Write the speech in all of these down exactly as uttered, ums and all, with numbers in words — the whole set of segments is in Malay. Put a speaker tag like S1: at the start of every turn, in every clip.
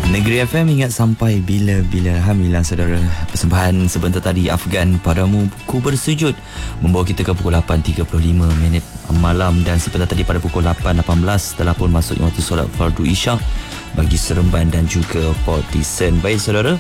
S1: Negeri F M ingat sampai bila-bila. Alhamdulillah saudara, persembahan sebentar tadi Afgan padamu ku bersujud membawa kita ke pukul lapan tiga puluh lima minit malam, dan sebentar tadi pada pukul lapan lapan belas telah pun masuknya waktu solat fardu isyak bagi Seremban dan juga Port Dickson. Baik saudara,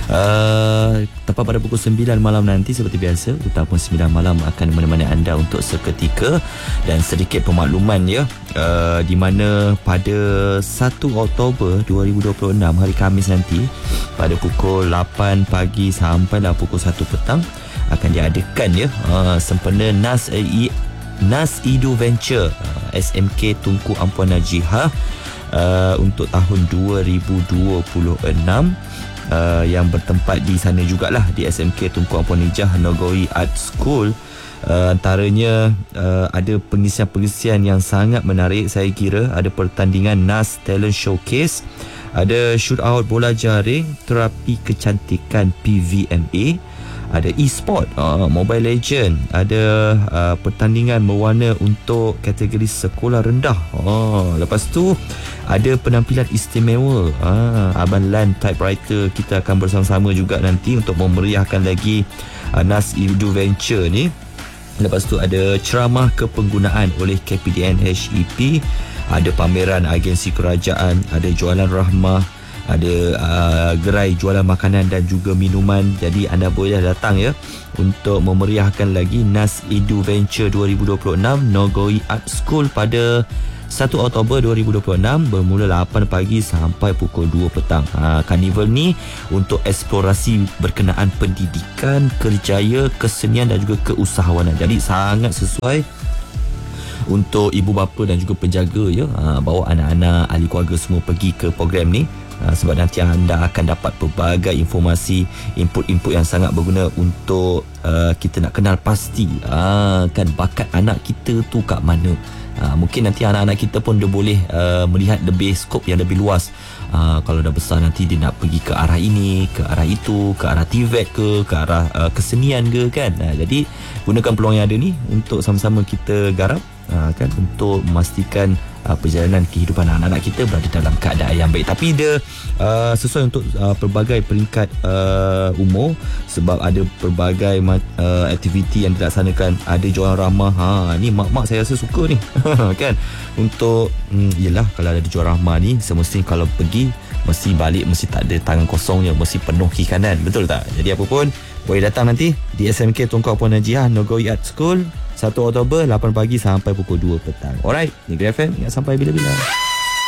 S1: uh, tepat pada pukul sembilan malam nanti seperti biasa Utama sembilan malam akan menemani anda untuk seketika. Dan sedikit pemakluman ya, uh, di mana pada satu Oktober dua ribu dua puluh enam hari Khamis nanti pada pukul lapan pagi sampailah pukul satu petang akan diadakan ya uh, sempena Nas I, Nas Idu Venture uh, S M K Tunku Ampuan Najihah Uh, untuk tahun dua ribu dua puluh enam uh, yang bertempat di sana jugalah di S M K Tunku Ampuan Najihah Nogoi Art School. Uh, antaranya uh, ada pengisian-pengisian yang sangat menarik saya kira. Ada pertandingan Nas Talent Showcase, ada shootout bola jaring, terapi kecantikan P V M A, ada e-sport, uh, Mobile Legend, ada uh, pertandingan mewarna untuk kategori sekolah rendah. Oh, lepas tu ada penampilan istimewa. Ah, Abang Lan Typewriter kita akan bersama-sama juga nanti untuk memeriahkan lagi uh, Nas Idu Venture ni. Lepas tu ada ceramah kepenggunaan oleh K P D N H E P, ada pameran agensi kerajaan, ada jualan rahmah, ada uh, gerai jualan makanan dan juga minuman. Jadi anda boleh datang ya untuk memeriahkan lagi Nas Idu Venture dua ribu dua puluh enam Nogoi Art School pada satu Oktober dua ribu dua puluh enam bermula lapan pagi sampai pukul dua petang. Ha, karnival ni untuk eksplorasi berkenaan pendidikan, kerjaya, kesenian dan juga keusahawanan. Jadi sangat sesuai untuk ibu bapa dan juga penjaga ya, ha, bawa anak-anak, ahli keluarga semua pergi ke program ni. Ha, sebab nanti anda akan dapat pelbagai informasi, input-input yang sangat berguna untuk uh, kita nak kenal pasti uh, kan bakat anak kita tu kat mana. Ha, mungkin nanti anak-anak kita pun dia boleh uh, melihat lebih skop yang lebih luas. Uh, kalau dah besar nanti dia nak pergi ke arah ini, ke arah itu, ke arah T V E T ke, ke arah uh, kesenian ke kan. Uh, jadi gunakan peluang yang ada ni untuk sama-sama kita garap uh, kan, untuk memastikan uh, perjalanan kehidupan anak-anak kita berada dalam keadaan yang baik. Tapi dia uh, sesuai untuk uh, pelbagai peringkat uh, umur, sebab ada pelbagai uh, aktiviti yang dilaksanakan. Ada jualan ramah. Ha, ni mak-mak saya rasa suka ni kan, untuk hmm, yelah kalau ada jual rahmah ni semestinya kalau pergi mesti balik mesti tak ada tangan kosongnya, mesti penuh kiri kanan, betul tak? Jadi apa pun boleh datang nanti di S M K Tunku Ampuan Najihah Nogoi Art School satu Oktober lapan pagi sampai pukul dua petang. Alright, Negeri F M ingat sampai bila-bila.